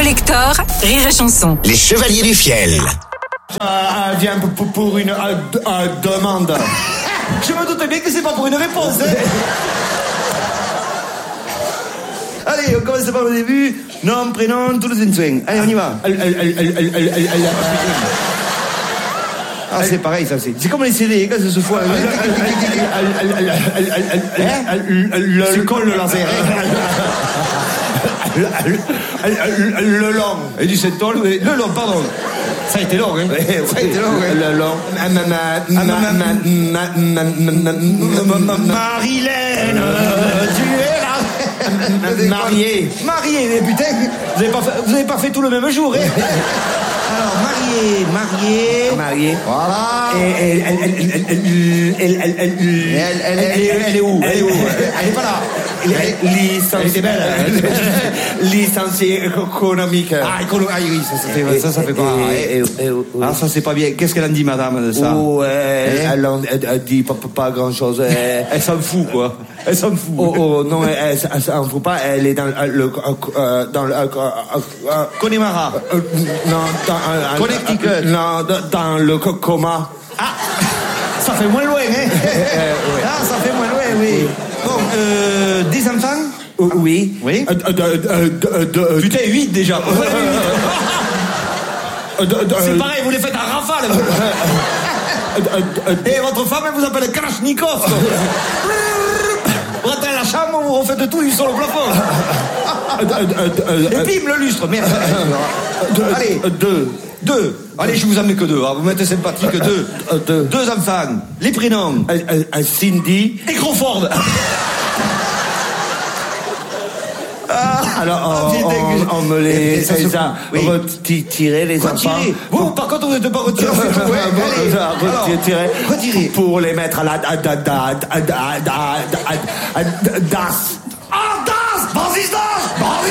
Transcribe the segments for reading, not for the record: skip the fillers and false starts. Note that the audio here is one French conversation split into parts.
Collector, Rire et Chanson. Les Chevaliers du Fiel. Viens pour une demande. Je me doute bien que c'est pas pour une réponse. Allez, on commence par le début. Nom, prénom, tous les insouins. Allez, on y va. Ah, c'est pareil, ça, c'est comme les CD, quand ça se fout. Le col, le laser. Le long. Et du 7 tonnes. Le long, pardon. Ça a été long, hein. Ça a été long, hein. Le long. Marilène, tu es là. Marié, mais putain, vous avez pas fait tout le même jour, hein. Alors, marié. Voilà. Elle est où? Elle est pas là. Licenciée belle. Licenciée économique. Ah, oui, ça fait pas. Ah, ça c'est pas bien. Qu'est-ce qu'elle en dit, madame, de ça? Elle dit pas grand chose. Elle s'en fout, quoi. Elle s'en fout. Oh, non, elle s'en fout pas. Elle est dans le Connemara. Non, Connecticut. Non, dans le coma. Ah, ça fait moins loin, hein. Ah, ça fait moins loin, oui. Bon, des enfants? Oui. Putain, 8 déjà. C'est pareil, vous les faites en rafale. Et votre femme, elle vous appelle Kalachnikov. Vous rentrez à la chambre, vous refaites tout sur le plafond. Et bim, le lustre, merde. Allez, deux. Allez, je vous en mets que 2. Vous mettez sympathique, 2. 2 enfants. Les prénoms. Cindy. Et Crawford. Alors, on me les retirer, les enfants. Vous, par contre, vous n'êtes pas retiré. Retirer. Pour les mettre à la DAS. Ah, DAS! Basisdas!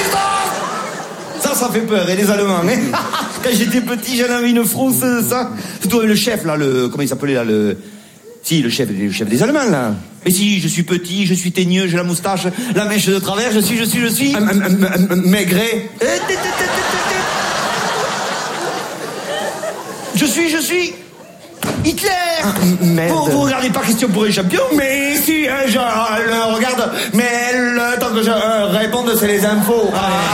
Ça fait peur, et les Allemands, hein. Quand j'étais petit, j'en avais une frousse, ça. Surtout le chef, là, comment il s'appelait, là, Si, le chef des Allemands, là. Mais si, je suis petit, je suis teigneux, j'ai la moustache, la mèche de travers, je suis. Maigret. Je suis. Hitler. Vous regardez pas Question pour un champion? Mais si, je le regarde, mais le temps que je réponde, c'est les infos.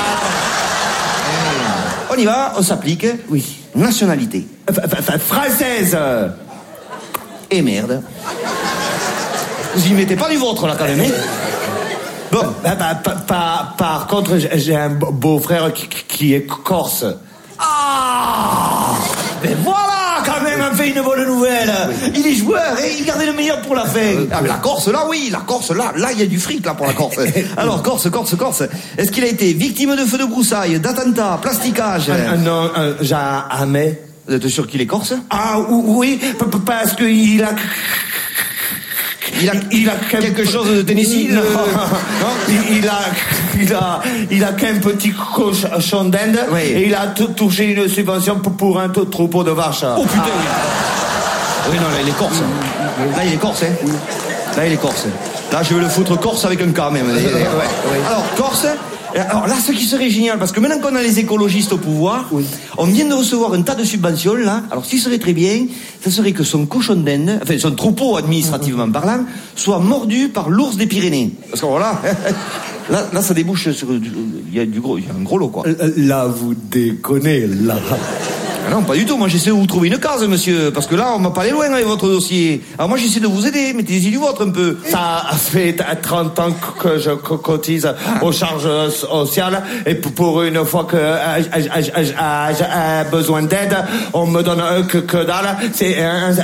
On y va, on s'applique. Oui. Nationalité. Française. Et merde. Vous y mettez pas du vôtre, là, quand même, hein? Bon, par contre, j'ai un beau-frère qui est corse. Ah! Mais voilà, quand même, on fait une bonne nouvelle. Oui. Il est joueur, et il gardait le meilleur pour la fin. La Corse, là, oui, là, il y a du fric, là, pour la Corse. Alors, Corse. Est-ce qu'il a été victime de feux de broussailles, d'attentats, plasticage? Non, jamais. Vous êtes sûr qu'il est corse? Ah, oui, parce qu'il a... Il a quelque chose de Tennessee? Non. Il a qu'un petit cochon d'Inde, oui. Et il a touché une subvention pour un troupeau de vaches. Oh putain. Oui, non, là il est corse. Là il est corse, hein. Là il est corse. Là je veux le foutre corse avec un K même. Ouais. Alors corse. Alors là, ce qui serait génial, parce que maintenant qu'on a les écologistes au pouvoir, oui. On vient de recevoir un tas de subventions, là. Alors, ce qui serait très bien, ce serait que son cochon d'Inde, enfin, son troupeau administrativement parlant, soit mordu par l'ours des Pyrénées. Parce que voilà, là, ça débouche sur, il y a un gros lot, quoi. Là, vous déconnez, là. Ah non, pas du tout. Moi, j'essaie de vous trouver une case, monsieur. Parce que là, on m'a pas allé loin avec votre dossier. Alors moi, j'essaie de vous aider. Mettez-y du vôtre un peu. Ça fait 30 ans que je cotise aux charges sociales. Et pour une fois que j'ai besoin d'aide, on me donne que dalle. C'est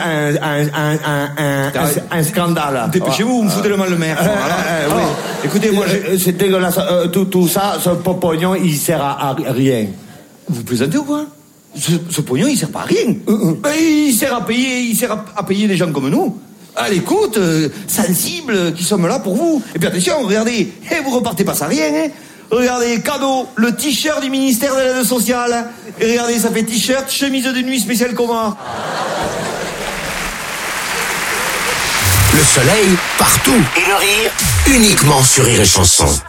un scandale. Dépêchez-vous, vous me foutez le mal le maire. Oui. Écoutez, moi, c'est dégueulasse. Tout ça, ce pognon, il sert à rien. Vous plaisantez ou quoi? Ce pognon, il sert pas à rien. Ben, il sert à payer des gens comme nous. À l'écoute, sensibles, qui sommes là pour vous. Et puis attention, regardez, vous repartez pas sans rien, hein. Regardez, cadeau, le t-shirt du ministère de l'aide sociale. Et regardez, ça fait t-shirt, chemise de nuit spéciale coma. Le soleil, partout. Et le rire, uniquement sur Rire et Chanson.